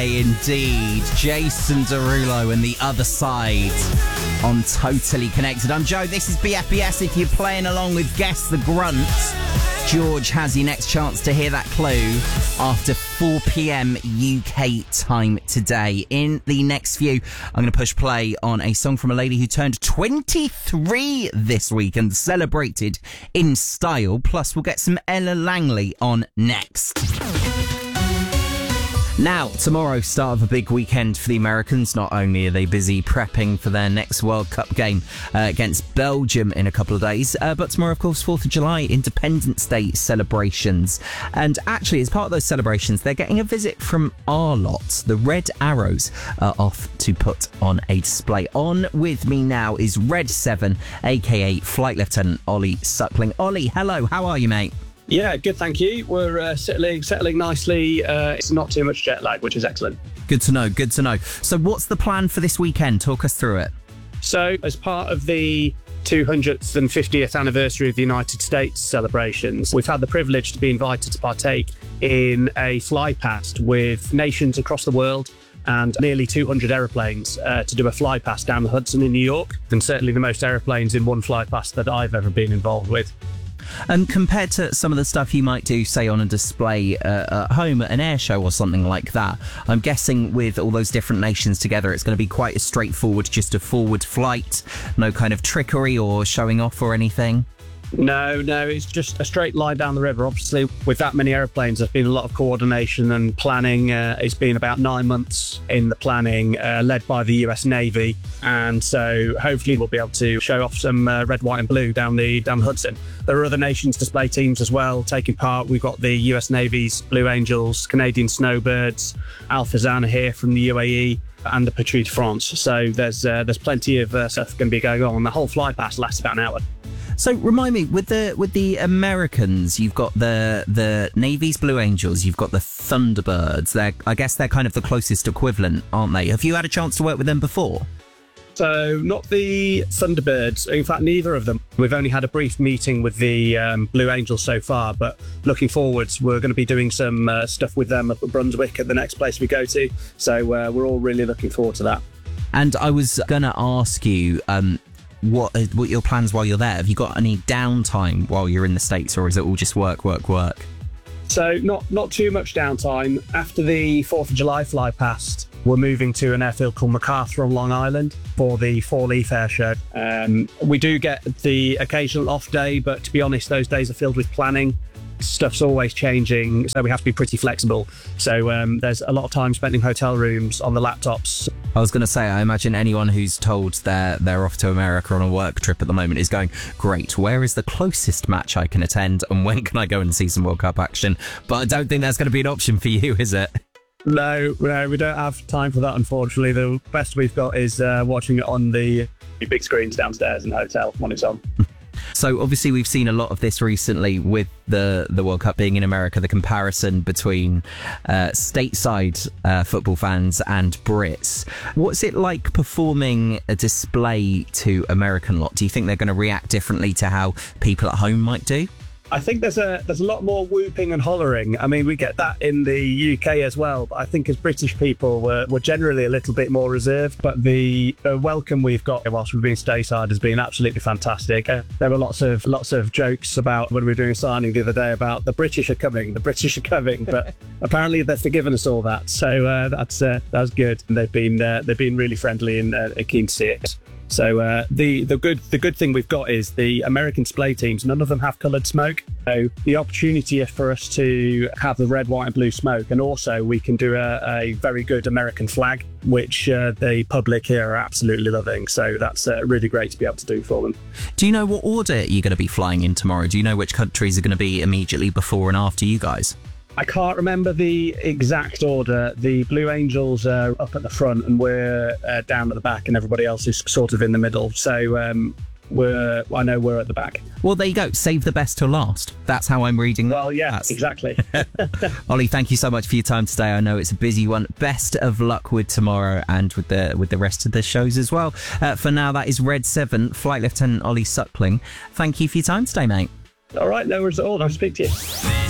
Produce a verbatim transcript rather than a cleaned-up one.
Indeed, Jason Derulo and The Other Side on Totally Connected. I'm Joe, this is B F B S. If you're playing along with Guess the Grunt, George has your next chance to hear that clue after four p.m. U K time today. In the next few, I'm going to push play on a song from a lady who turned twenty-three this week and celebrated in style. Plus, we'll get some Ella Langley on next. Now, tomorrow, start of a big weekend for the Americans. Not only are they busy prepping for their next World Cup game uh, against Belgium in a couple of days, uh, but tomorrow, of course, fourth of July, Independence Day celebrations. And actually, as part of those celebrations, they're getting a visit from our lot. The Red Arrows are off to put on a display. On with me now is Red seven, a k a. Flight Lieutenant Ollie Suckling. Ollie, hello, how are you, mate? Yeah, good, thank you. We're uh, settling settling nicely. Uh, it's not too much jet lag, which is excellent. Good to know, good to know. So what's the plan for this weekend? Talk us through it. So, as part of the two hundred fiftieth anniversary of the United States celebrations, we've had the privilege to be invited to partake in a fly past with nations across the world and nearly two hundred aeroplanes uh, to do a fly past down the Hudson in New York. And certainly the most aeroplanes in one fly past that I've ever been involved with. And compared to some of the stuff you might do, say, on a display uh, at home at an air show or something like that, I'm guessing with all those different nations together, it's going to be quite a straightforward, just a forward flight, no kind of trickery or showing off or anything. No, no, it's just a straight line down the river. Obviously, with that many aeroplanes, there's been a lot of coordination and planning. Uh, it's been about nine months in the planning, uh, led by the U S Navy. And so hopefully we'll be able to show off some uh, red, white and blue down the down the Hudson. There are other nations' display teams as well taking part. We've got the U S Navy's Blue Angels, Canadian Snowbirds, Al Fazana here from the U A E, and the Patrie de France. So there's uh, there's plenty of uh, stuff going to be going on. The whole fly past lasts about an hour. So remind me, with the with the Americans, you've got the the Navy's Blue Angels, you've got the Thunderbirds. They're, I guess they're kind of the closest equivalent, aren't they? Have you had a chance to work with them before? So not the Thunderbirds. In fact, neither of them. We've only had a brief meeting with the um, Blue Angels so far, but looking forwards, we're going to be doing some uh, stuff with them up at Brunswick at the next place we go to. So uh, we're all really looking forward to that. And I was going to ask you, um, what what your plans while you're there? Have you got any downtime while you're in the States, or is it all just work, work, work? So not not too much downtime. After the fourth of July fly past, we're moving to an airfield called MacArthur on Long Island for the Four Leaf Air Show. Um, we do get the occasional off day, but to be honest, those days are filled with planning. Stuff's always changing, so we have to be pretty flexible. So um, there's a lot of time spent in hotel rooms on the laptops. I was going to say, I imagine anyone who's told they're, they're off to America on a work trip at the moment is going, great, where is the closest match I can attend and when can I go and see some World Cup action? But I don't think that's going to be an option for you, is it? No, no, we don't have time for that, unfortunately. The best we've got is uh, watching it on the big screens downstairs in the hotel when it's on. So obviously we've seen a lot of this recently with the, the World Cup being in America, the comparison between uh, stateside uh, football fans and Brits. What's it like performing a display to American lot? Do you think they're going to react differently to how people at home might do? I think there's a there's a lot more whooping and hollering. I mean, we get that in the U K as well, but I think as British people, we're, we're generally a little bit more reserved. But the, the welcome we've got whilst we've been stateside has been absolutely fantastic. Uh, there were lots of lots of jokes about when we were doing a signing the other day about the British are coming, the British are coming, but apparently they've forgiven us all that. So uh, that's uh, that's good. And they've been uh, they've been really friendly and uh, keen to see it. So uh, the the good the good thing we've got is the American display teams. None of them have coloured smoke. So the opportunity for us to have the red, white, and blue smoke, and also we can do a, a very good American flag, which uh, the public here are absolutely loving. So that's uh, really great to be able to do for them. Do you know what order you're going to be flying in tomorrow? Do you know which countries are going to be immediately before and after you guys? I can't remember the exact order. The Blue Angels are up at the front and we're uh, down at the back, and everybody else is sort of in the middle. So um, we're, I know we're at the back. Well, there you go. Save the best till last. That's how I'm reading that. Well, yeah, That's... exactly. Ollie, thank you so much for your time today. I know it's a busy one. Best of luck with tomorrow and with the with the rest of the shows as well. Uh, for now, that is Red seven, Flight Lieutenant Ollie Suckling. Thank you for your time today, mate. All right, no worries at all. Nice to speak to you.